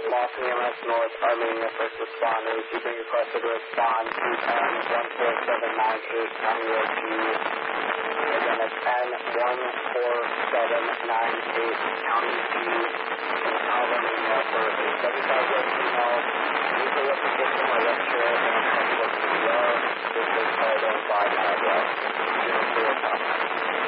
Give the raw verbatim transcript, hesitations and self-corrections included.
Los Angeles North, Armenia first responders. You've been requested to respond to N one four seven nine eight County Road G. Again, it's N one four seven nine eight County G in Armenia for a seventy-five year female. User